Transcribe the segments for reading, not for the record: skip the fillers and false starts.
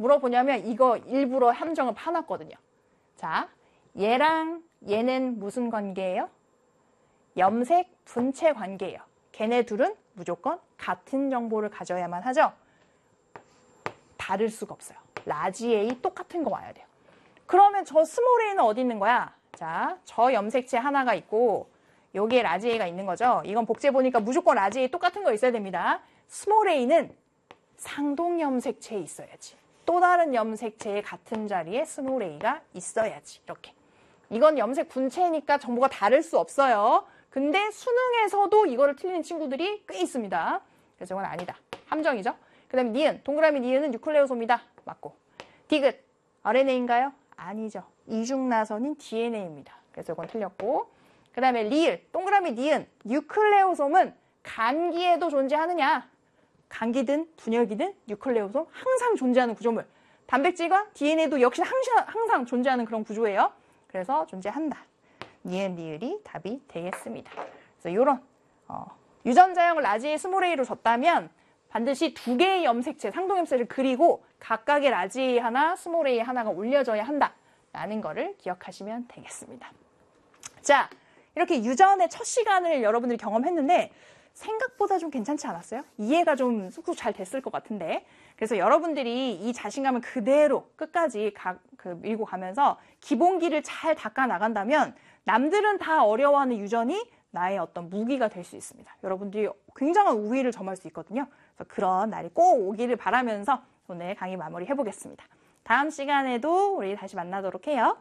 물어보냐면 이거 일부러 함정을 파놨거든요. 자, 얘랑 얘는 무슨 관계예요? 염색 분체 관계예요. 걔네 둘은 무조건 같은 정보를 가져야만 하죠. 다를 수가 없어요. 라지 A 똑같은 거 와야 돼요. 그러면 저 스몰 a는 어디 있는 거야? 자, 저 염색체 하나가 있고 여기에 라지 A가 있는 거죠. 이건 복제 보니까 무조건 라지 A 똑같은 거 있어야 됩니다. 스몰 a는 상동 염색체에 있어야지. 또 다른 염색체의 같은 자리에 스몰 a가 있어야지. 이렇게. 이건 염색 분체니까 정보가 다를 수 없어요. 근데 수능에서도 이거를 틀리는 친구들이 꽤 있습니다. 그래서 이건 아니다. 함정이죠. 그 다음에 니은, 동그라미 니은은 뉴클레오소입니다. 맞고. 디귿, RNA인가요? 아니죠. 이중나선인 DNA입니다. 그래서 이건 틀렸고. 그 다음에 리을, 동그라미 니은, 뉴클레오솜은 간기에도 존재하느냐? 간기든 분열기든 뉴클레오솜 항상 존재하는 구조물. 단백질과 DNA도 역시 항상 존재하는 그런 구조예요. 그래서 존재한다. 니은, 리을이 답이 되겠습니다. 그래서 이런 유전자형 라지 스몰 a로 줬다면 반드시 두 개의 염색체, 상동 염색체를 그리고 각각의 라지 A 하나, 스몰 a 하나가 올려져야 한다라는 거를 기억하시면 되겠습니다. 자, 이렇게 유전의 첫 시간을 여러분들이 경험했는데 생각보다 좀 괜찮지 않았어요? 이해가 좀 쑥쑥 잘 됐을 것 같은데. 그래서 여러분들이 이 자신감을 그대로 끝까지 밀고 가면서 기본기를 잘 닦아 나간다면 남들은 다 어려워하는 유전이 나의 어떤 무기가 될 수 있습니다. 여러분들이 굉장한 우위를 점할 수 있거든요. 그래서 그런 날이 꼭 오기를 바라면서 오늘 강의 마무리 해보겠습니다. 다음 시간에도 우리 다시 만나도록 해요.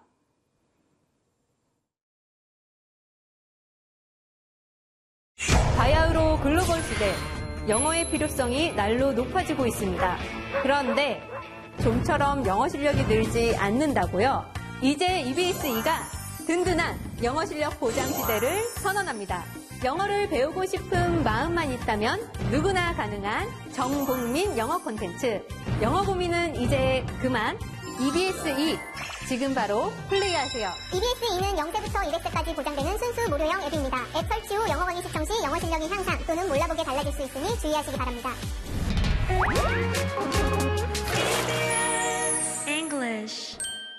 바야흐로 글로벌 시대, 영어의 필요성이 날로 높아지고 있습니다. 그런데 좀처럼 영어 실력이 늘지 않는다고요? 이제 EBS-E가 든든한 영어 실력 보장 시대를 선언합니다. 영어를 배우고 싶은 마음만 있다면 누구나 가능한 전국민 영어 콘텐츠. 영어 고민은 이제 그만. EBS-E 지금 바로 플레이하세요. EBS-E는 0세부터 200세까지 보장되는 순수 무료형 앱입니다. 앱 설치 후 영어 강의 시청 시 영어 실력이 향상 또는 몰라보게 달라질 수 있으니 주의하시기 바랍니다. English